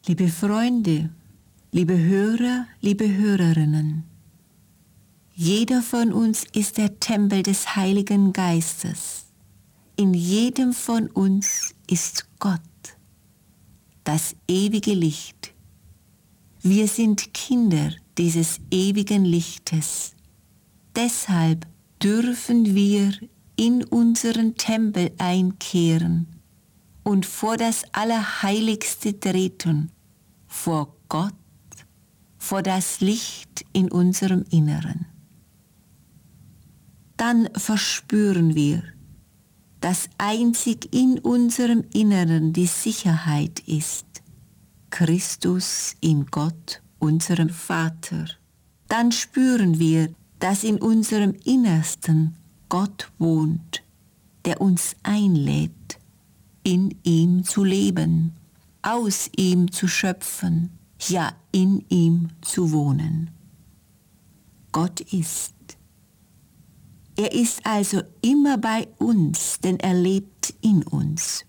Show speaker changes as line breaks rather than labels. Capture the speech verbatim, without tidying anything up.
Liebe Freunde, liebe Hörer, liebe Hörerinnen, jeder von uns ist der Tempel des Heiligen Geistes. In jedem von uns ist Gott, das ewige Licht. Wir sind Kinder dieses ewigen Lichtes. Deshalb dürfen wir in unseren Tempel einkehren und vor das Allerheiligste treten, vor Gott, vor das Licht in unserem Inneren. Dann verspüren wir, dass einzig in unserem Inneren die Sicherheit ist, Christus in Gott, unserem Vater. Dann spüren wir, dass in unserem Innersten Gott wohnt, der uns einlädt, in ihm zu leben, aus ihm zu schöpfen, ja in ihm zu wohnen. Gott ist. Er ist also immer bei uns, denn er lebt in uns.